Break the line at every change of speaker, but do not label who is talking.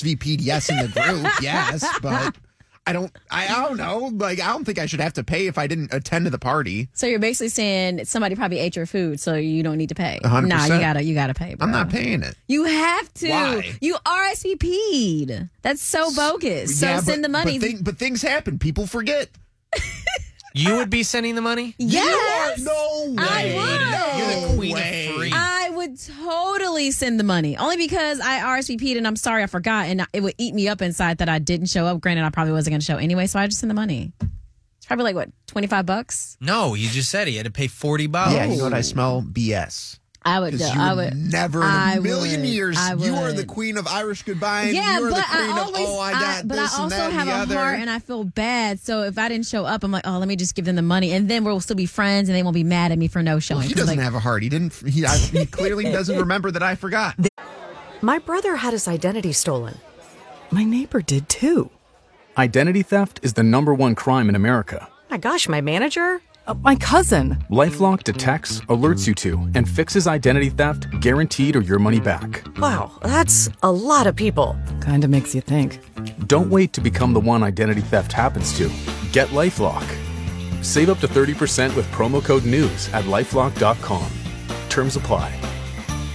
RSVP'd yes in the group, yes, but I don't know. Like, I don't think I should have to pay if I didn't attend to the party.
So you're basically saying somebody probably ate your food, so you don't need to pay.
100%.
Nah, you gotta pay, bro.
I'm not paying it.
You have to.
Why?
You RSVP'd. That's so bogus. So
Yeah,
send the money.
But things happen. People forget.
You would be sending the money?
Yes.
No way.
I would.
You're the queen of free.
I would totally send the money. Only because I RSVP'd and I'm sorry I forgot and it would eat me up inside that I didn't show up. Granted, I probably wasn't going to show anyway, so I just send the money. It's probably like, what, $25?
No, you just said he had to pay $40.
Yeah, you know what? I smell BS.
I would.
I would never in a million years. You are the
would.
queen of Irish goodbye.
Yeah,
you are
but
the queen
I always,
of, I got
but
this
I
and
also
that
have
and
a
the other.
heart and I feel bad. So if I didn't show up, I'm like, oh, let me just give them the money. And then we'll still be friends and they won't be mad at me for no showing.
Well, he doesn't have a heart. He didn't. He clearly doesn't remember that I forgot.
My brother had his identity stolen.
My neighbor did too. Identity theft is the #1 crime in America.
My gosh, my manager?
My cousin. LifeLock detects, alerts you to, and fixes identity theft guaranteed or your money back.
Wow, that's a lot of people.
Kinda makes you think. Don't wait to become the one identity theft happens to. Get LifeLock. Save up to 30% with promo code NEWS at LifeLock.com. Terms apply.